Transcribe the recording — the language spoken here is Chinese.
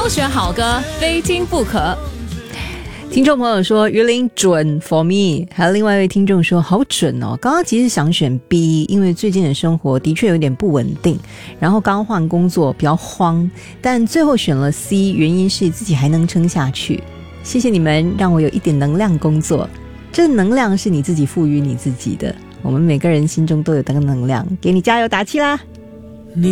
挑选好歌，非听不可。 听众朋友说鱼鳞准 for me， 还有另外一位听众说好准哦。刚刚其实想选 B， 因为最近的生活的确有点不稳定，然后刚换工作比较慌，但最后选了 C， 原因是自己还能撑下去。谢谢你们让我有一点能量工作，这能量是你自己赋予你自己的，我们每个人心中都有这个能量，给你加油打气啦。